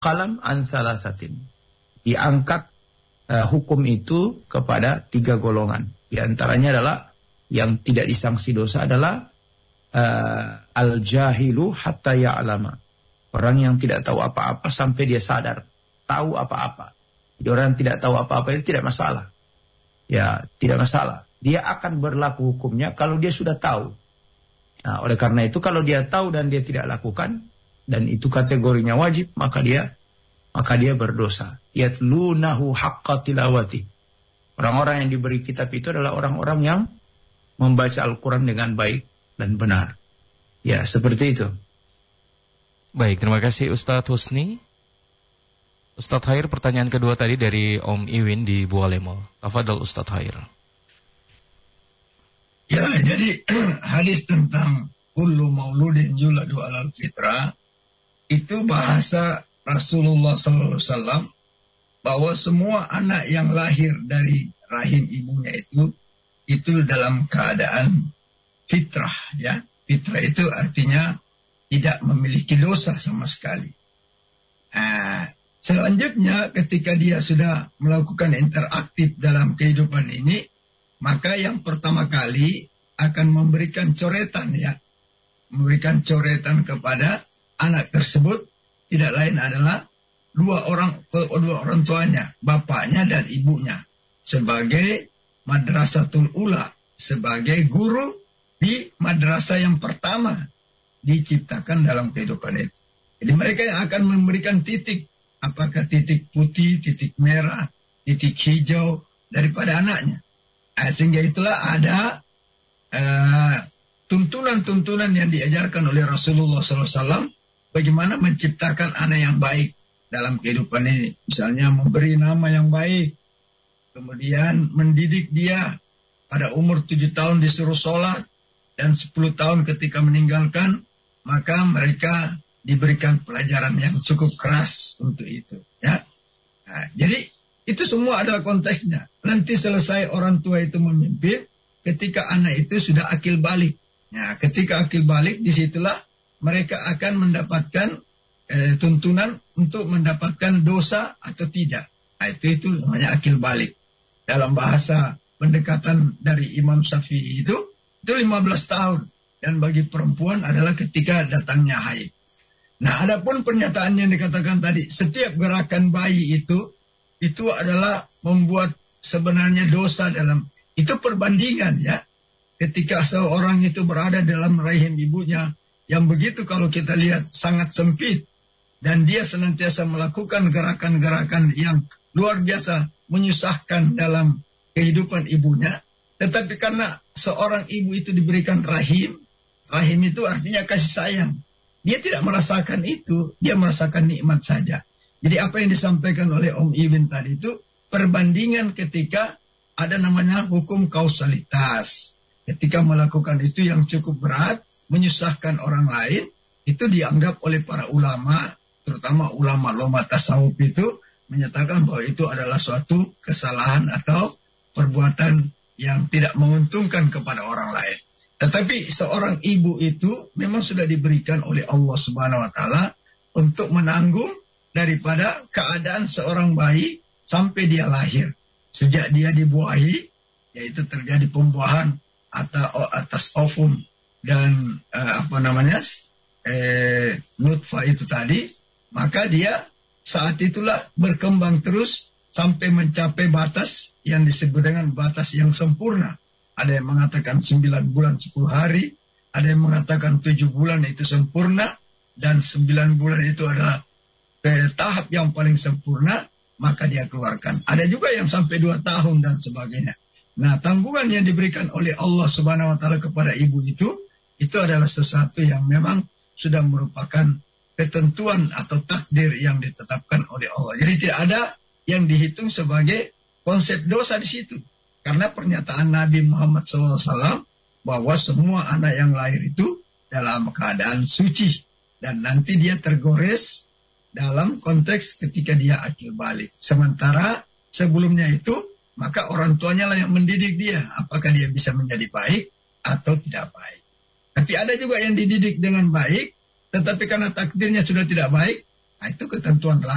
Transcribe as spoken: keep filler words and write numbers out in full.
qalam an thalathatin. Diangkat uh, hukum itu kepada tiga golongan. Di antaranya adalah yang tidak disangsi dosa adalah uh, al-jahilu hatta ya'lama. Orang yang tidak tahu apa-apa sampai dia sadar. Tahu apa-apa. Jadi orang yang tidak tahu apa-apa itu tidak masalah. Ya, tidak masalah. Dia akan berlaku hukumnya kalau dia sudah tahu. Nah, oleh karena itu kalau dia tahu dan dia tidak lakukan, dan itu kategorinya wajib, maka dia maka dia berdosa. Yatlunahu haqqa tilawati. Orang-orang yang diberi kitab itu adalah orang-orang yang membaca Al-Quran dengan baik dan benar. Ya, seperti itu. Baik, terima kasih Ustadz Husni. Ustadz Khair, pertanyaan kedua tadi dari Om Iwin di Bualemo. Tafadhol Ustadz Khair. Ya, jadi hadis tentang kullu mauludin yuladu alal fitrah itu bahasa Rasulullah sallallahu alaihi wasallam bahwa semua anak yang lahir dari rahim ibunya itu itu dalam keadaan fitrah, ya. Fitrah itu artinya tidak memiliki dosa sama sekali. Nah, selanjutnya ketika dia sudah melakukan interaktif dalam kehidupan ini, maka yang pertama kali akan memberikan coretan, ya. Memberikan coretan kepada anak tersebut tidak lain adalah dua orang dua orang tuanya, bapaknya dan ibunya, sebagai madrasatul ula, sebagai guru di madrasah yang pertama diciptakan dalam kehidupan itu. Jadi mereka yang akan memberikan titik, apakah titik putih, titik merah, titik hijau daripada anaknya. Nah, sehingga itulah ada uh, tuntunan-tuntunan yang diajarkan oleh Rasulullah sallallahu alaihi wasallam bagaimana menciptakan anak yang baik dalam kehidupan ini. Misalnya memberi nama yang baik, kemudian mendidik dia pada umur tujuh tahun disuruh sholat, dan sepuluh tahun ketika meninggalkan, maka mereka diberikan pelajaran yang cukup keras untuk itu. Ya. Nah, jadi itu semua adalah konteksnya. Nanti selesai orang tua itu memimpin, ketika anak itu sudah akil balik. Nah, ketika akil balik, disitulah mereka akan mendapatkan eh, tuntunan untuk mendapatkan dosa atau tidak. Nah, itu itu namanya akil balik. Dalam bahasa pendekatan dari Imam Syafi'i itu, itu lima belas tahun. Dan bagi perempuan adalah ketika datangnya haid. Nah, adapun pernyataan yang dikatakan tadi, setiap gerakan bayi itu, itu adalah membuat sebenarnya dosa dalam, itu perbandingan, ya. Ketika seorang itu berada dalam rahim ibunya, yang begitu kalau kita lihat sangat sempit, dan dia senantiasa melakukan gerakan-gerakan yang luar biasa menyusahkan dalam kehidupan ibunya, tetapi karena seorang ibu itu diberikan rahim, rahim itu artinya kasih sayang. Dia tidak merasakan itu, dia merasakan nikmat saja. Jadi apa yang disampaikan oleh Om Iwin tadi itu perbandingan ketika ada namanya hukum kausalitas. Ketika melakukan itu yang cukup berat, menyusahkan orang lain, itu dianggap oleh para ulama, terutama ulama-ulama tasawuf itu, menyatakan bahwa itu adalah suatu kesalahan atau perbuatan yang tidak menguntungkan kepada orang lain. Tetapi seorang ibu itu memang sudah diberikan oleh Allah Subhanahu wa taala untuk menanggung daripada keadaan seorang bayi sampai dia lahir. Sejak dia dibuahi, yaitu terjadi pembuahan atau atas ovum dan eh, apa namanya eh, nutfah itu tadi, maka dia saat itulah berkembang terus sampai mencapai batas yang disebut dengan batas yang sempurna. Ada yang mengatakan sembilan bulan sepuluh hari, ada yang mengatakan tujuh bulan itu sempurna, dan sembilan bulan itu adalah ke tahap yang paling sempurna, maka dia keluarkan. Ada juga yang sampai dua tahun dan sebagainya. Nah, tanggungan yang diberikan oleh Allah Subhanahu wa taala kepada ibu itu, itu adalah sesuatu yang memang sudah merupakan ketentuan atau takdir yang ditetapkan oleh Allah. Jadi tidak ada yang dihitung sebagai konsep dosa di situ. Karena pernyataan Nabi Muhammad shallallahu alaihi wasallam bahwa semua anak yang lahir itu dalam keadaan suci. Dan nanti dia tergores dalam konteks ketika dia akil balik. Sementara sebelumnya itu, maka orang tuanya lah yang mendidik dia. Apakah dia bisa menjadi baik atau tidak baik. Tapi ada juga yang dididik dengan baik, tetapi karena takdirnya sudah tidak baik, nah itu ketentuan lain.